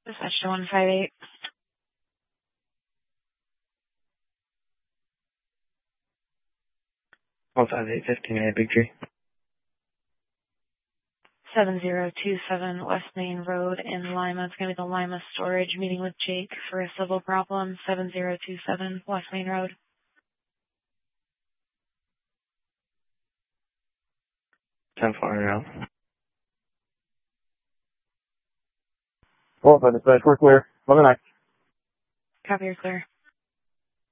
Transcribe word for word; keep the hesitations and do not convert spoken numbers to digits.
Dispatch to one five eight. one five eight fifteen A, Big Tree. seven zero two seven West Main Road in Lima. It's going to be the Lima storage meeting with Jake for a civil problem. seven zero two seven West Main Road. ten four now. Well, if I dispatch, we're clear. Have a night. Copy, you're clear.